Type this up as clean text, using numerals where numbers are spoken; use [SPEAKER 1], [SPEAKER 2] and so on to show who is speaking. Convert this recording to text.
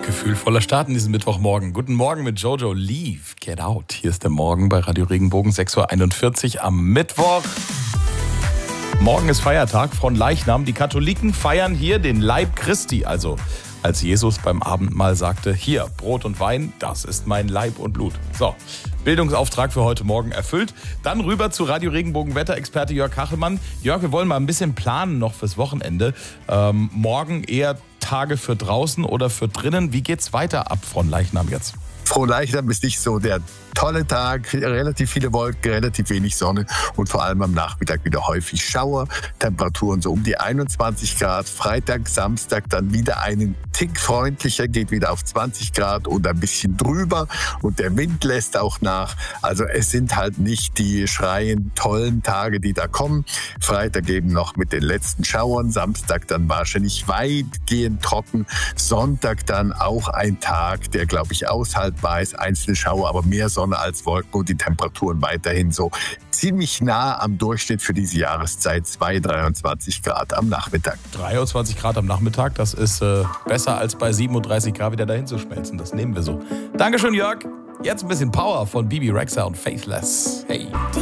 [SPEAKER 1] Gefühlvoller Start in diesem Mittwochmorgen. Guten Morgen mit Jojo Leave. Get Out. Hier ist der Morgen bei Radio Regenbogen, 6.41 Uhr am Mittwoch. Morgen ist Feiertag von Leichnam. Die Katholiken feiern hier den Leib Christi. Also als Jesus beim Abendmahl sagte, hier, Brot und Wein, das ist mein Leib und Blut. So, Bildungsauftrag für heute Morgen erfüllt. Dann rüber zu Radio Regenbogen Wetterexperte Jörg Kachelmann. Jörg, wir wollen mal ein bisschen planen noch fürs Wochenende. Morgen eher Tage für draußen oder für drinnen. Wie geht's weiter ab von Leichnam jetzt?
[SPEAKER 2] Frohleichnam ist nicht so der tolle Tag, relativ viele Wolken, relativ wenig Sonne und vor allem am Nachmittag wieder häufig Schauer. Temperaturen so um die 21 Grad. Freitag, Samstag dann wieder einen Tick freundlicher, geht wieder auf 20 Grad und ein bisschen drüber und der Wind lässt auch nach. Also es sind halt nicht die schreiend tollen Tage, die da kommen. Freitag eben noch mit den letzten Schauern, Samstag dann wahrscheinlich weitgehend trocken. Sonntag dann auch ein Tag, der glaube ich aushaltbar ist. Einzelne Schauer, aber mehr Sonne als Wolken und die Temperaturen weiterhin so ziemlich nah am Durchschnitt für diese Jahreszeit, 23 Grad am Nachmittag.
[SPEAKER 1] 23 Grad am Nachmittag, das ist besser als bei 37 Grad wieder dahin zu schmelzen. Das nehmen wir so. Dankeschön, Jörg. Jetzt ein bisschen Power von Bibi Rexha und Faithless. Hey.